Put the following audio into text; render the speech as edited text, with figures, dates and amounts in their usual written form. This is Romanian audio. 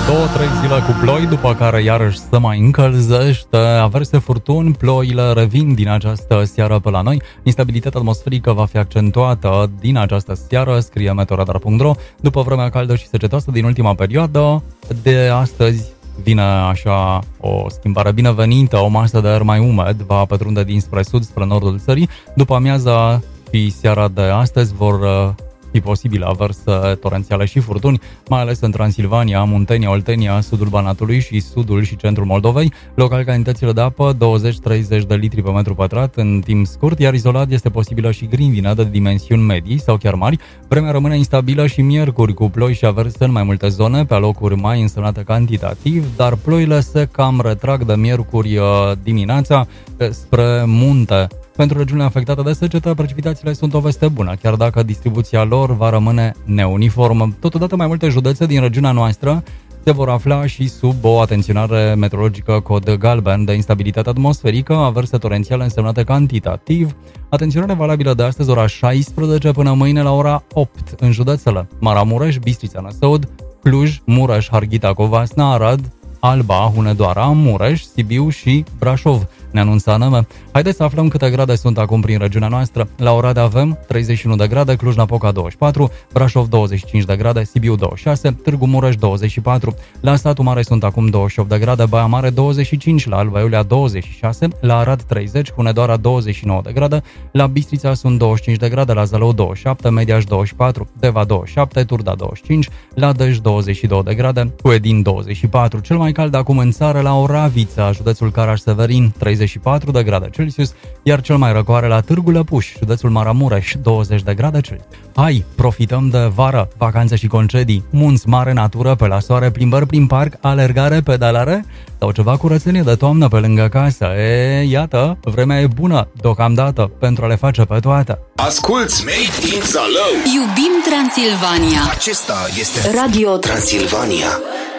2-3 zile cu ploi, după care iarăși se mai încălzește, averse furtuni, ploile revin din această seară pe la noi. Instabilitatea atmosferică va fi accentuată din această seară, scrie meteoradar.ro. După vremea caldă și secetoasă din ultima perioadă, de astăzi vine așa o schimbare binevenită, o masă de aer mai umed va pătrunde dinspre sud, spre nordul țării. După amiaza și seara de astăzi vor fi posibile averse torențiale și furtuni, mai ales în Transilvania, Muntenia, Oltenia, sudul Banatului și sudul și centrul Moldovei. Local cantitățile de apă 20-30 de litri pe metru pătrat în timp scurt, iar izolat este posibilă și grindină de dimensiuni medii sau chiar mari. Vremea rămâne instabilă și miercuri cu ploi și averse în mai multe zone, pe locuri mai însemnate cantitativ, dar ploile se cam retrag de miercuri dimineața spre munte. Pentru regiunile afectate de secetă, precipitațiile sunt o veste bună, chiar dacă distribuția lor va rămâne neuniformă. Totodată, mai multe județe din regiunea noastră se vor afla și sub o atenționare meteorologică cod galben de instabilitate atmosferică, averse torențiale însemnate cantitativ. Atenționare valabilă de astăzi ora 16 până mâine la ora 8 în județele Maramureș, Bistrița, Năsăud, Cluj, Mureș, Harghita, Covasna, Arad, Alba, Hunedoara, Mureș, Sibiu și Brașov. Ne anunță ANM. Haideți să aflăm câte grade sunt acum prin regiunea noastră. La Oradea avem 31 de grade, Cluj-Napoca 24, Brașov 25 de grade, Sibiu 26, Târgu Mureș 24. La Satul Mare sunt acum 28 de grade, Baia Mare 25, la Alba Iulia 26, la Arad 30, Hunedoara 29 de grade, la Bistrița sunt 25 de grade, la Zalău 27, Mediaș 24, Deva 27, Turda 25, la Dej 22 de grade, Huedin 24. Cel mai cald acum în țară la Oravița, județul Caraș-Severin 34 de grade Celsius, iar cel mai răcoare la Târgu Lăpuș, județul Maramureș, 20 de grade Celsius. Hai, profităm de vară, vacanțe și concedii, munți, mare, natură, pe la soare, plimbări prin parc, alergare, pedalare sau ceva curățenie de toamnă pe lângă casă. Iată, vremea e bună deocamdată pentru a le face pe toate. Asculți Made in Zalău. Iubim Transilvania. Acesta este Radio Transilvania.